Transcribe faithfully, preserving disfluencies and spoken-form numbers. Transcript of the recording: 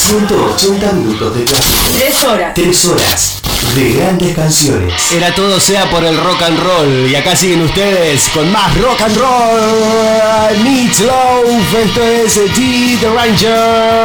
ciento ochenta minutos de clásico. Tres horas. Tres horas de grandes canciones. Era todo sea por el rock and roll. Y acá siguen ustedes con más rock and roll. Meat Loaf, esto es T The Ranger.